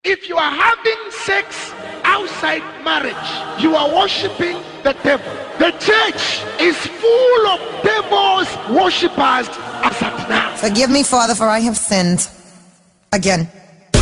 If you are having sex outside marriage, you are worshiping the devil. The church is full of devils worshippers as at now. Forgive me, Father, for I have sinned again.